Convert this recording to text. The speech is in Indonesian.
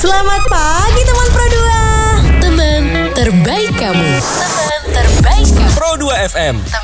Selamat pagi teman Pro 2. Teman terbaik kamu. Teman terbaik kamu. Pro 2 FM.